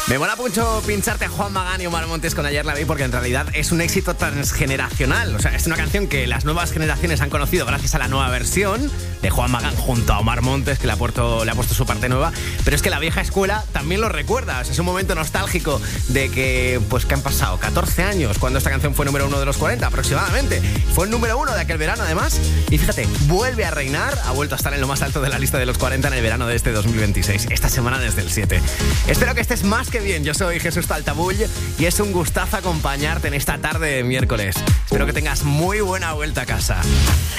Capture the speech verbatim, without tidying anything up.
Me mola mucho pincharte a Juan Magán y Omar Montes con Ayer la vi, porque en realidad es un éxito transgeneracional. O sea, es una canción que las nuevas generaciones han conocido gracias a la nueva versión de Juan Magán junto a Omar Montes, que le ha puesto, le ha puesto su parte nueva. Pero es que la vieja escuela también lo recuerda. O sea, es un momento nostálgico de que, pues, que han pasado catorce años cuando esta canción fue número uno de los cuarenta aproximadamente. Fue el número uno de aquel verano, además. Y fíjate, vuelve a reinar, ha vuelto a estar en lo más alto de la lista de los cuarenta en el verano de este dos mil veintiséis. Esta semana desde el siete. Espero que estés más que bien. Yo soy Jesús Taltabull y es un gustazo acompañarte en esta tarde de miércoles. Espero que tengas muy buena vuelta a casa.